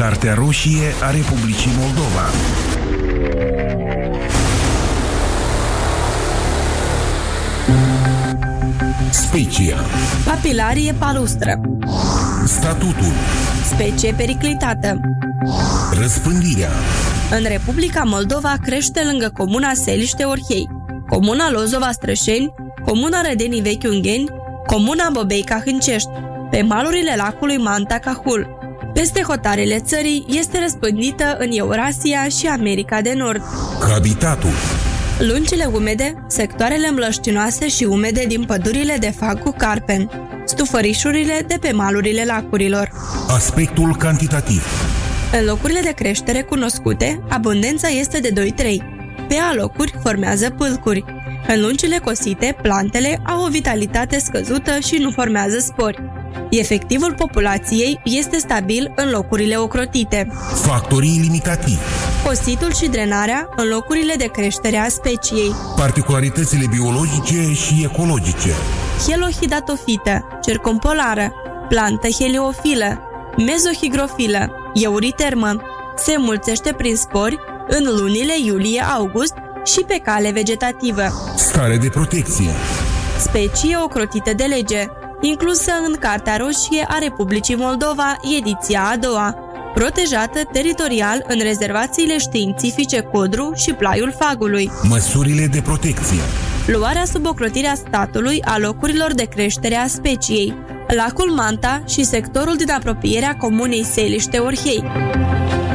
Cartea roșie a Republicii Moldova. Specia. Papilarie palustră. Statutul. Specie periclitată. Răspândirea. În Republica Moldova crește lângă comuna Seliște-Orhei, comuna Lozova-Strășeni, comuna Rădenii Vechi-Ungheni, comuna Bobei-Cahâncești, pe malurile lacului Manta-Cahul. Peste hotarele țării este răspândită în Eurasia și America de Nord. Habitatul. Lungile umede, sectoarele mlăștinoase și umede din pădurile de fag cu carpen, stufărișurile de pe malurile lacurilor. Aspectul cantitativ. În locurile de creștere cunoscute, abundența este de 2-3. Pe alocuri formează pâlcuri. În lungile cosite, plantele au o vitalitate scăzută și nu formează spori. Efectivul populației este stabil în locurile ocrotite. Factorii limitativi. Cositul și drenarea în locurile de creștere a speciei. Particularitățile biologice și ecologice. Helohidatofită, circumpolară, plantă heliofilă, mezohigrofilă, euritermă. Se înmulțește prin spori în lunile iulie-august și pe cale vegetativă. Stare de protecție. Specie ocrotită de lege, inclusă în Cartea Roșie a Republicii Moldova, ediția a doua, protejată teritorial în rezervațiile științifice Codru și Plaiul Fagului. Măsurile de protecție. Luarea sub ocrotirea statului a locurilor de creștere a speciei, lacul Manta și sectorul din apropierea comunei Seliște-Orhei.